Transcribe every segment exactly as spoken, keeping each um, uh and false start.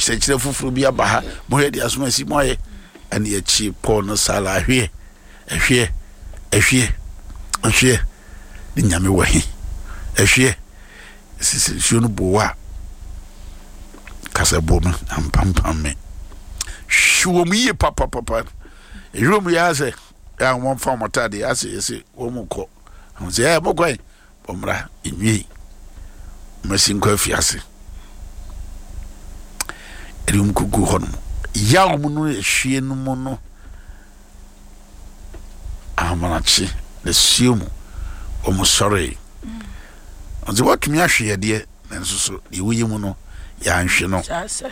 nkyerɛkyerɛ foforo bi aba ha mo yɛ de asoma si mo ayɛ ɛne yɛkyi Paul no sala ahwe ahwe ahwe ahwe ne nyame wɔ he ahwe sisi suo no boa kasa bom ampampam me hwo mu yie papa papa ehwo mu ya sɛ ya mo fa mo tade ya sɛ sɛ wo mu kɔ ho sɛ ya mo kɔ bomra enwi masin kɔ afiase erum kugu hono ya mu no ehwie no mu no amanachi the sumu o mo sorry on the what me ahwe de nanso so de woyi mu no ya nhwe no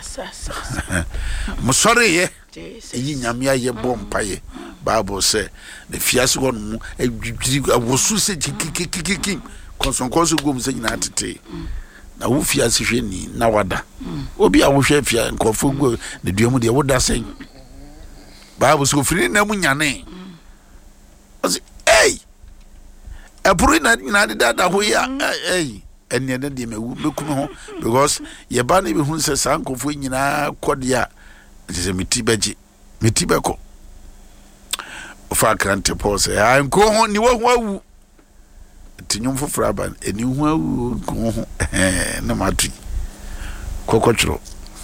mo sorry ye eyi nyame aye bompaye bible say the fiase hono mu adwidiri awosu se kikikikiki konsonkonso gom se nyina tete na wo fiase hwe ni na wada obi a wo hwe fia nkofo go ne duamu de woda sen bible so firi na mu nyane osi hey apuri na na de dada ho ya hey enne ne de mewu bekum ho because ye ba na be hu se san nkofo nyina kodia se meti baji meti beko ofa krante pose ya nko ho ni wo ho awu tinyum foforo aban eni ho awu ko ho eh na matu kokotro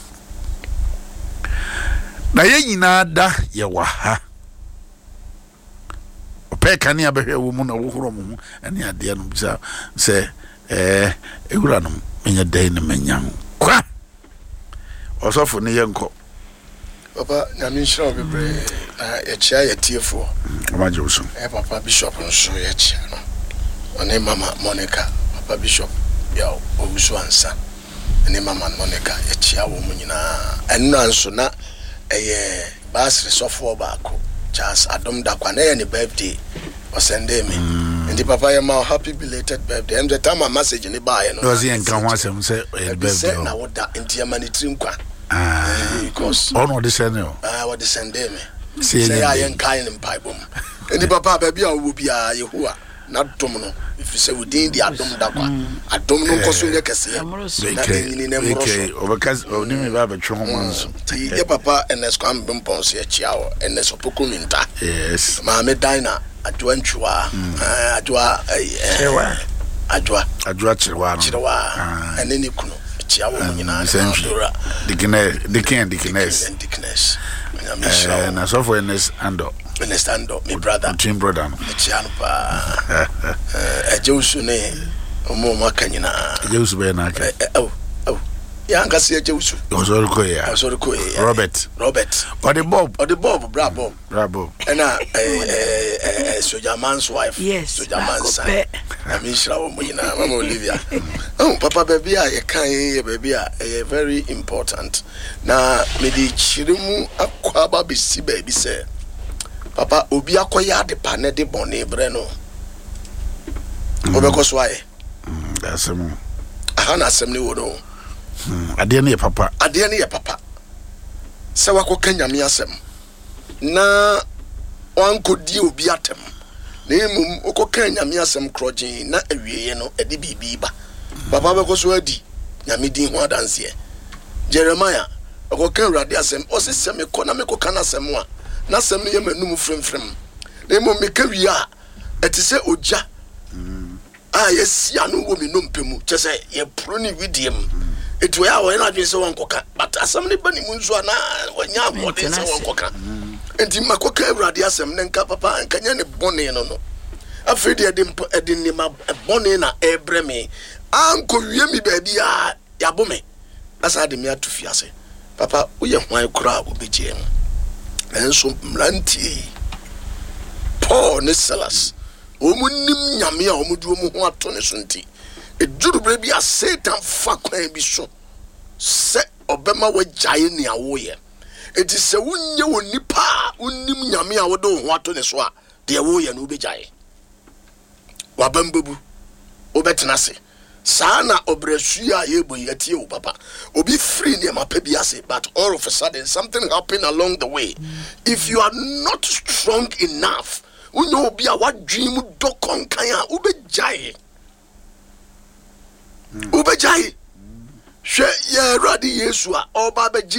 na ye nyina da ye wa ha opeka ni abehwe wo mu na wo horo mu ene ade no bisa se eh ewura no menya dai na menya kwa osofo ne yenko papa nyame nshira bebre na ye chia ye tiefo amaje usu eh papa bishop nso ye chia no one mama Monica papa bishop ya obusu ansa ene mama Monica ye chia wo mu nyina enna nso na eye basri sofo baako Charles Adom Dakwa na ye birthday o sende me ndi papa ye ma happy belated birthday and the time a message ni ba ye no does he enkan ho asem say birthday na woda enti amani trinkwa ah because ono de send no ah what de sende me say ya ye nkan ni mpaibom ndi papa ba bia wo bia Yehowa na dom no if you say within the Adom Dakwa Adom no koso nye kese ya okay because oni me ba betwe ho manso ti ye papa ns kwam bempons ye chia wo ns opokuminta yes ma me dina adwa ntwa adwa ewa adwa adwa chirwa no chirwa ene ni kuno chia wo nyina na dikine dikin dikines dikines eh na so for ns ando ns ando my brother twin brother chia no pa eh jewsu ne omo makanyina jewsu be na ka oh oh ya ngasi ya jewsu osoro ko ya osoro ko ya Robert Robert or the Bob or the Bob bra Bob bra Bob ena eh eh Soja Man's wife yes Soja Man's son I mean shira wo nyina mama Olivia oh papa baby a ye kan ye baby a eh very important na me di chirimu akwa ba be si baby say papa obi akoya de pa ne de bone bre no obeko so aye asem aha na asem ne wo no ade ne papa ade ne ye papa se wakoka nyame asem na wankodi obi atem na emum okoka nyame asem krogin na awieye no ade bibi ba papa beko so adi nyame din ho adanse Jeremiah okoka urade asem o se se me ko na me koka na asem a na asem ne ye manum fremfrem na emum me ka wi a etise oja ah yes ya no wo me no mpemu chese ye pro ni widiem etu ya wo na dwen se won koka but asem ne bani mu nso na wanya abode se won koka enti makoka awurade asem ne nka papa nkanya ne bone no no afedi ede ede ni ma bone na ebre me anko wie mi ba bia ya bome asa de me atu fiase papa wo ye hwan kura obegye enso mranti Paul ne Silas omunim nyame a omudu omu ho ato ne so nti eduru bre bia Satan fa kwan bi so se obema wagyae ne awoye enti se wunye wonipa unim nyame a wodo ho ato ne so a de woye no obegyae wabambebu obetena se sana obresu a yeboyi atie wo papa obi free ne mapa bi ase but all of a sudden something happened along the way if you are not strong enough unyo obi a wadwin mu dokon kan a ubegyae ubegyae hwe ye Awurade Yesu a oba be